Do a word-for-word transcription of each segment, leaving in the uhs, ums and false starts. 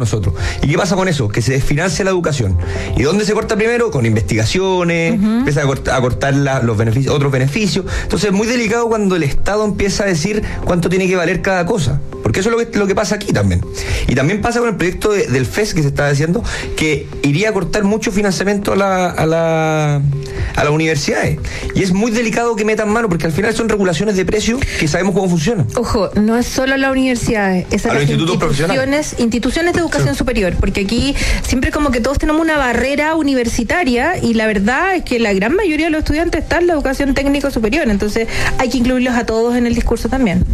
nosotros. ¿Y qué pasa con eso? Que se desfinancia la educación. ¿Y dónde se corta primero? Con investigaciones, uh-huh. empieza a cortar, a cortar la, los beneficios, otros beneficios. Entonces es muy delicado cuando el Estado empieza a decir cuánto tiene que valer cada cosa. Porque eso es lo que, lo que pasa aquí también. Y también pasa con el proyecto de, del F E S que se está diciendo, que iría a cortar mucho financiamiento a la, a la a las universidades. Y es muy delicado que metan mano, porque al final son regulaciones de precios que sabemos cómo funcionan. Ojo, no es solo las universidades, es a, a las instituciones, instituciones de educación sí. superior, porque aquí siempre como que todos tenemos una barrera universitaria y la verdad es que la gran mayoría de los estudiantes están en la educación técnico superior, entonces hay que incluirlos a todos en el discurso también.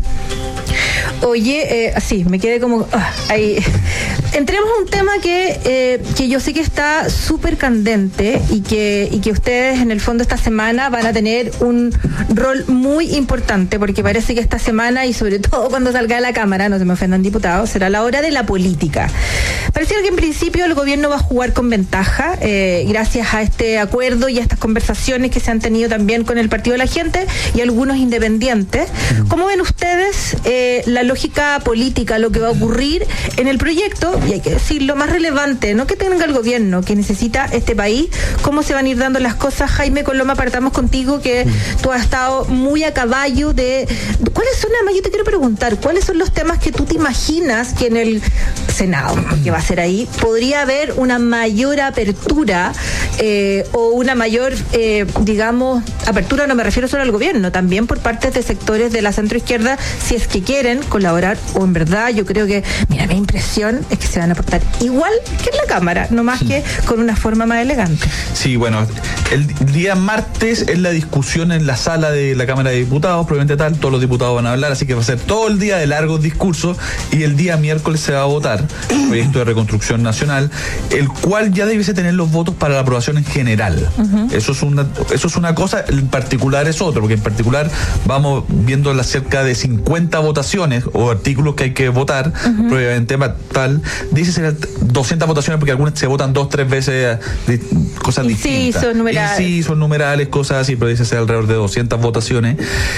Oye, eh, sí, me quedé como... Ah, ahí. Entremos a un tema que, eh, que yo sé que está súper candente y que, y que ustedes en el fondo esta semana van a tener un rol muy importante, porque parece que esta semana, y sobre todo cuando salga de la Cámara, no se me ofendan diputados, será la hora de la política. Pareciera que en principio el gobierno va a jugar con ventaja, eh, gracias a este acuerdo y a estas conversaciones que se han tenido también con el Partido de la Gente y algunos independientes. ¿Cómo ven ustedes eh, la lógica política, lo que va a ocurrir en el proyecto? Y hay que decir lo más relevante, no que tenga el gobierno, que necesita este país, cómo se van a ir dando las cosas. Jaime Coloma, partamos contigo, que tú has estado muy a caballo de... ¿Cuáles son, además yo te quiero preguntar, cuáles son los temas que tú te imaginas que en el Senado, que va a ser ahí, podría haber una mayor apertura eh, o una mayor, eh, digamos, apertura, no me refiero solo al gobierno, también por parte de sectores de la centroizquierda, si es que quieren colaborar, o en verdad yo creo que, mira, mi impresión es que se van a portar igual que en la Cámara, no más que con una forma más elegante. Sí, bueno, el día martes es la discusión en la sala de la Cámara de Diputados, probablemente tal, todos los diputados van a hablar, así que va a ser todo el día de largos discursos, y el día miércoles se va a votar el proyecto de reconstrucción nacional, el cual ya debiese tener los votos para la aprobación en general. Uh-huh. Eso es una, eso es una cosa, en particular es otro, porque en particular vamos viendo las cerca de cincuenta votaciones o artículos que hay que votar, uh-huh. probablemente tal, dice ser doscientas votaciones porque algunas se votan dos, tres veces de cosas distintas. Incisos, numerales. Incisos, numerales, cosas así, pero dice ser alrededor de doscientas votaciones.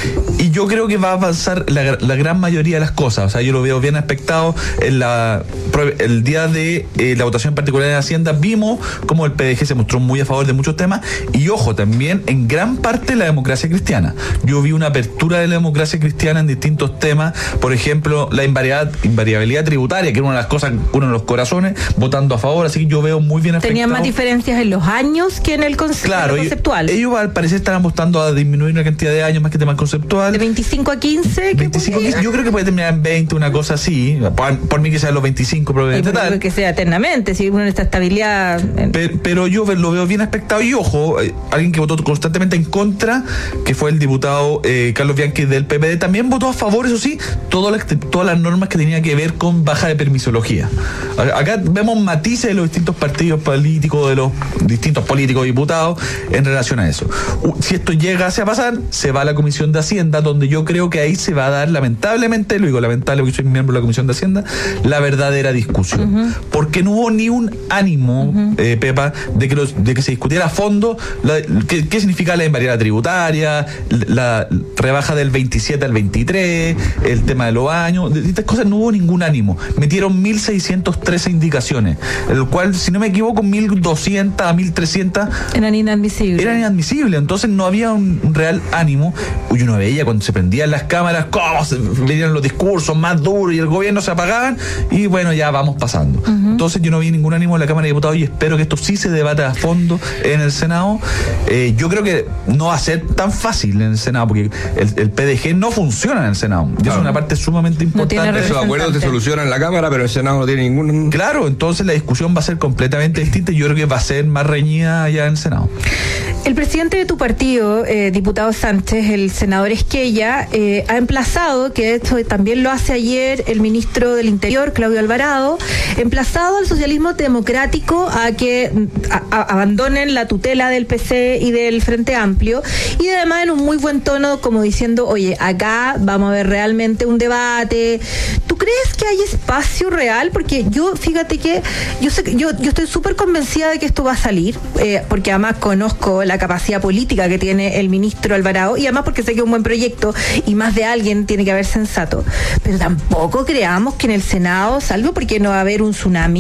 Y yo creo que va a avanzar la, la gran mayoría de las cosas. O sea, yo lo veo bien expectado. En la, el día de eh, la votación particular en Hacienda, vimos como el P D G se mostró muy a favor de muchos temas. Y ojo, también en gran parte la democracia cristiana. Yo vi una apertura de la democracia cristiana en distintos temas. Por ejemplo, la invariabilidad, invariabilidad tributaria, que era una de las cosas, uno de los corazones, votando a favor. Así que yo veo muy bien afectado. Tenían más diferencias en los años que en el, conce- claro, en el conceptual. Ellos, ellos al parecer estaban apostando a disminuir una cantidad de años más que temas conceptual. De veinticinco a quince. veinticinco, quince, yo creo que puede terminar en veinte, una cosa así. Por, por mí que sea los veinticinco probablemente tal. Que sea eternamente, si uno esta estabilidad. En... Pero, pero yo lo veo bien expectado. Y ojo, eh, alguien que votó constantemente en contra, que fue el diputado eh, Carlos Bianchi del P P D, también votó a favor, eso sí, todas las, todas las normas que tenían que ver con baja de permisología. Acá vemos matices de los distintos partidos políticos, de los distintos políticos diputados en relación a eso. Si esto llegase a pasar, se va a la Comisión de Hacienda, donde yo creo que ahí se va a dar, lamentablemente, lo digo lamentable porque soy miembro de la Comisión de Hacienda, la verdadera discusión. Uh-huh. Porque no hubo ni un ánimo, uh-huh. eh, Pepa, de que, los, de que se discutiera a fondo la, qué, qué significa la invariabilidad tributaria, la, la rebaja del veintisiete al veintitrés, el tema de los años, de estas cosas no hubo ningún ánimo. Metieron mil seiscientas trece indicaciones, el cual, si no me equivoco, mil doscientas a mil trescientas eran inadmisibles. Eran inadmisibles, entonces no había un, un real ánimo. Uy, uno veía cuando se prendían las cámaras, cómo se venían los discursos más duros y el gobierno se apagaban, y bueno, ya vamos pasando. Uh-huh. Entonces yo no vi ningún ánimo en la Cámara de Diputados y espero que esto sí se debata a fondo en el Senado. Eh, yo creo que no va a ser tan fácil en el Senado, porque el, el P D G no funciona en el Senado. Y claro. Es una parte sumamente importante. No esos acuerdos se solucionan en la Cámara, pero el Senado no tiene ningún... Claro, entonces la discusión va a ser completamente distinta y yo creo que va a ser más reñida allá en el Senado. El presidente de tu partido, eh, diputado Sánchez, el senador Esquella, eh, ha emplazado, que esto también lo hace ayer el ministro del Interior, Claudio Alvarado, emplazado al socialismo democrático a que a, a, abandonen la tutela del P C y del Frente Amplio, y además en un muy buen tono, como diciendo, oye, acá vamos a ver realmente un debate. ¿Tú crees que hay espacio real? Porque yo, fíjate que yo sé que yo, yo estoy súper convencida de que esto va a salir, eh, porque además conozco la capacidad política que tiene el ministro Alvarado, y además porque sé que es un buen proyecto y más de alguien tiene que haber sensato, pero tampoco creamos que en el Senado, salvo porque no va a haber un tsunami